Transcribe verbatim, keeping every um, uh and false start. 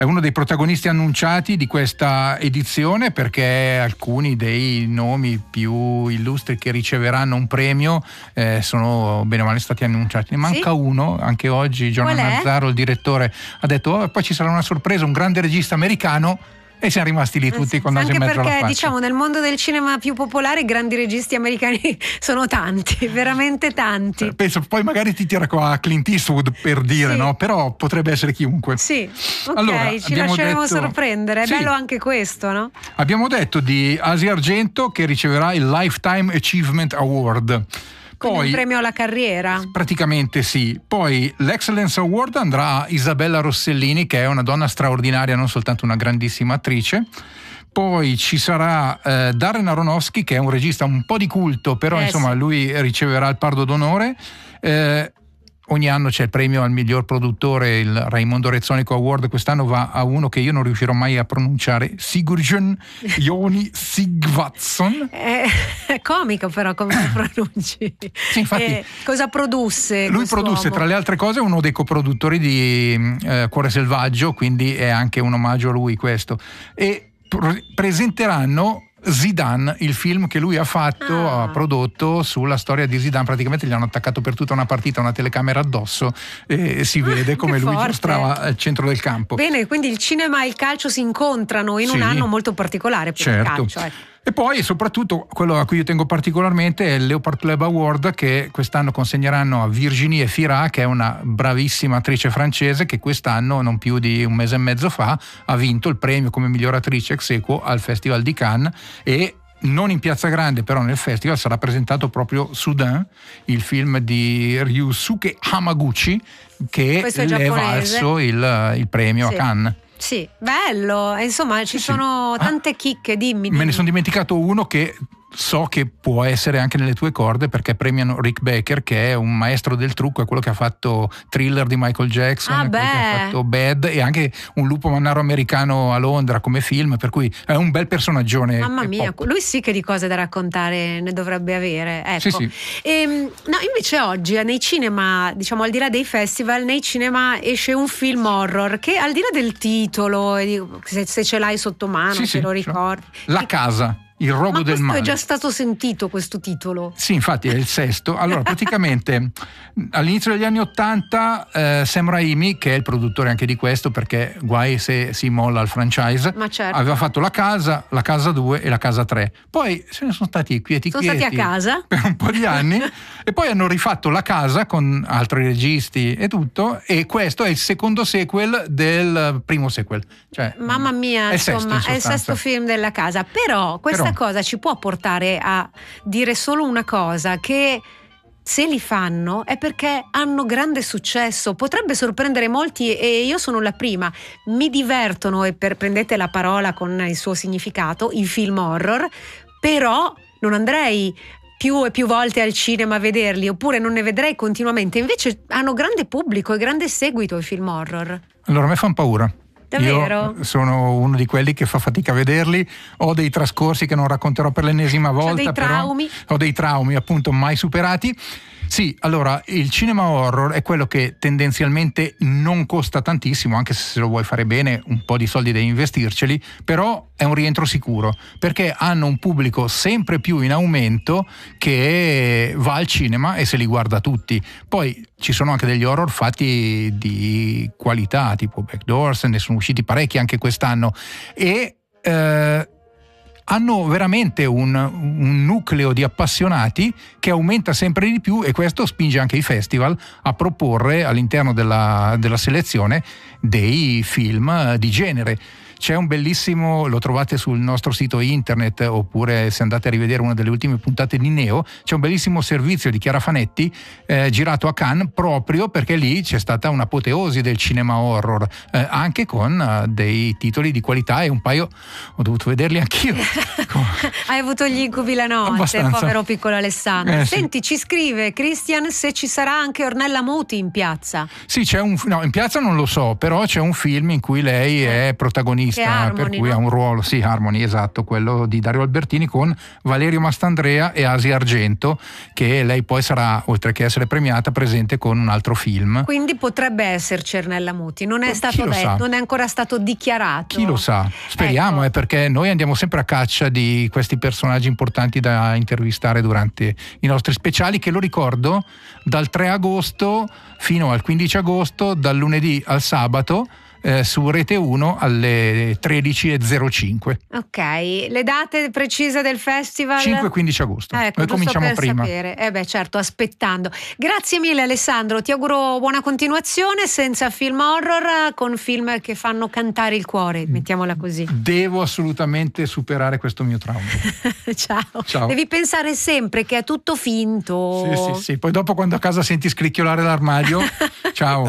è uno dei protagonisti annunciati di questa edizione, perché alcuni dei nomi più illustri che riceveranno un premio eh, sono bene o male stati annunciati. Ne manca sì? uno, anche oggi Giorgio Nazzaro, il direttore, ha detto oh, poi ci sarà una sorpresa, un grande regista americano. E siamo rimasti lì tutti con naso in mezzo alla faccia. Anche perché, diciamo, nel mondo del cinema più popolare i grandi registi americani sono tanti, veramente tanti. Cioè, penso, poi magari ti tira qua Clint Eastwood per dire, sì. no? Però potrebbe essere chiunque. Sì, ok, allora, ci lasceremo detto... sorprendere, è sì. bello anche questo, no? Abbiamo detto di Asia Argento che riceverà il Lifetime Achievement Award. Poi, un premio alla carriera? Praticamente sì. Poi l'Excellence Award andrà a Isabella Rossellini, che è una donna straordinaria, non soltanto una grandissima attrice. Poi ci sarà eh, Darren Aronofsky, che è un regista un po' di culto, però eh, insomma sì. lui riceverà il Pardo d'Onore. Eh, ogni anno c'è il premio al miglior produttore, il Raimondo Rezzonico Award. Quest'anno va a uno che io non riuscirò mai a pronunciare, Sigurjön Joni Sigvatsson. È, è comico però come lo pronunci. Sì, infatti, eh, cosa produsse? Lui produsse tra le altre cose uno dei coproduttori di eh, Cuore Selvaggio, quindi è anche un omaggio a lui questo. E pre- presenteranno Zidane, il film che lui ha fatto, ah. ha prodotto sulla storia di Zidane. Praticamente gli hanno attaccato per tutta una partita una telecamera addosso e si vede come lui mostrava al centro del campo. Bene, quindi il cinema e il calcio si incontrano in sì. un anno molto particolare per certo. il calcio. Ecco. E poi soprattutto quello a cui io tengo particolarmente è il Leopard Club Award, che quest'anno consegneranno a Virginie Fira, che è una bravissima attrice francese che quest'anno, non più di un mese e mezzo fa, ha vinto il premio come miglior attrice ex aequo al Festival di Cannes. E non in Piazza Grande, però nel festival sarà presentato proprio Soudain, il film di Ryusuke Hamaguchi, che le è valso il, il premio sì. a Cannes. Sì, bello, insomma ci sì, sono sì. tante chicche, dimmi, dimmi. Me ne sono dimenticato uno che so che può essere anche nelle tue corde, perché premiano Rick Baker, che è un maestro del trucco, è quello che ha fatto Thriller di Michael Jackson, ah, è quello che ha fatto Bad e anche Un lupo mannaro americano a Londra come film, per cui è un bel personaggione. Mamma mia, pop. Lui sì che di cose da raccontare ne dovrebbe avere, ecco. Sì, sì. E, no, invece oggi nei cinema, diciamo al di là dei festival, nei cinema esce un film horror che al di là del titolo, se, se ce l'hai sotto mano, sì, se sì, lo ricordi. La casa. Il rogo Ma del male. è già stato sentito questo titolo? Sì, infatti è il sesto. Allora, praticamente all'inizio degli anni Ottanta eh, Sam Raimi, che è il produttore anche di questo, perché guai se si molla il franchise, Ma certo. aveva fatto La Casa, La Casa due e La Casa tre. Poi se ne sono stati quieti sono quieti stati a casa per un po' di anni e poi hanno rifatto La Casa con altri registi e tutto, e questo è il secondo sequel del primo sequel. Cioè, mamma mia, è il insomma, sesto, in è il sesto film della Casa. Però questa Però, cosa ci può portare a dire solo una cosa, che se li fanno è perché hanno grande successo, potrebbe sorprendere molti e io sono la prima, mi divertono, e per, prendete la parola con il suo significato, i film horror, però non andrei più e più volte al cinema a vederli, oppure non ne vedrei continuamente. Invece hanno grande pubblico e grande seguito i film horror. Allora a me fanno paura. Davvero? Io sono uno di quelli che fa fatica a vederli, ho dei trascorsi che non racconterò per l'ennesima volta, ho dei traumi. Però ho dei traumi appunto mai superati. Sì, allora il cinema horror è quello che tendenzialmente non costa tantissimo, anche se se lo vuoi fare bene un po' di soldi devi investirceli, però è un rientro sicuro, perché hanno un pubblico sempre più in aumento che va al cinema e se li guarda tutti. Poi ci sono anche degli horror fatti di qualità, tipo Backdoors, ne sono usciti parecchi anche quest'anno, e eh, hanno veramente un, un nucleo di appassionati che aumenta sempre di più, e questo spinge anche i festival a proporre all'interno della, della selezione dei film di genere. C'è un bellissimo, lo trovate sul nostro sito internet, oppure se andate a rivedere una delle ultime puntate di Neo, c'è un bellissimo servizio di Chiara Fanetti eh, girato a Cannes, proprio perché lì c'è stata un'apoteosi del cinema horror, eh, anche con uh, dei titoli di qualità, e un paio ho dovuto vederli anch'io. Hai avuto gli incubi la notte, abbastanza. Povero piccolo Alessandro. Eh, Senti, sì. Ci scrive Christian se ci sarà anche Ornella Muti in piazza. Sì, c'è un, no, in piazza non lo so, però c'è un film in cui lei è protagonista protagonista, per cui no? ha un ruolo, sì, Harmony, esatto, quello di Dario Albertini, con Valerio Mastandrea e Asia Argento, che lei poi sarà, oltre che essere premiata, presente con un altro film. Quindi potrebbe essere Cernella Muti, non è stato detto, sa? non è ancora stato dichiarato. Chi lo sa? Speriamo, ecco. eh, perché noi andiamo sempre a caccia di questi personaggi importanti da intervistare durante i nostri speciali, che lo ricordo dal tre agosto fino al quindici agosto, dal lunedì al sabato, eh, su Rete uno alle tredici e zero cinque. Ok, le date precise del festival? cinque e quindici agosto. Ecco, noi cominciamo per prima. Sapere. Eh beh, certo, aspettando. Grazie mille Alessandro, ti auguro buona continuazione senza film horror, con film che fanno cantare il cuore, mettiamola così. Devo assolutamente superare questo mio trauma. Ciao. Ciao. Devi pensare sempre che è tutto finto. Sì, sì, sì. Poi dopo, quando a casa senti scricchiolare l'armadio, ciao.